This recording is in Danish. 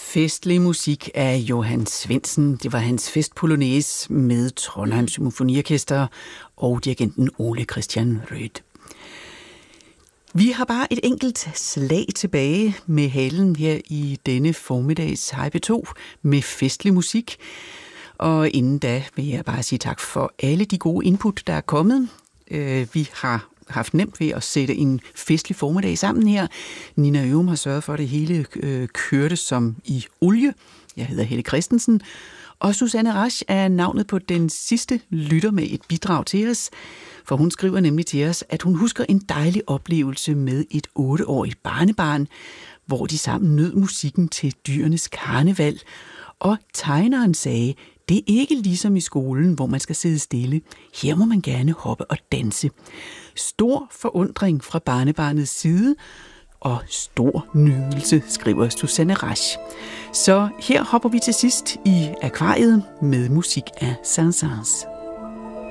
Festlig musik af Johan Svendsen. Det var hans festpolonaise med Trondheim Symfoniorkester og dirigenten Ole Christian Rødt. Vi har bare et enkelt slag tilbage med halen her i denne formiddags Hej P2 med festlig musik. Og inden da vil jeg bare sige tak for alle de gode input, der er kommet. Vi har haft nemt ved at sætte en festlig formiddag sammen her. Nina Ørum har sørget for, at det hele kørte som i olie. Jeg hedder Helle Christensen. Og Susanne Rasch er navnet på den sidste lytter med et bidrag til os. For hun skriver nemlig til os, at hun husker en dejlig oplevelse med et 8-årigt barnebarn, hvor de sammen nød musikken til Dyrenes Karneval. Og tegneren sagde, det er ikke ligesom i skolen, hvor man skal sidde stille. Her må man gerne hoppe og danse. Stor forundring fra barnebarnets side og stor nydelse, skriver Susanne Rasch. Så her hopper vi til sidst i akvariet med musik af Saint-Saëns.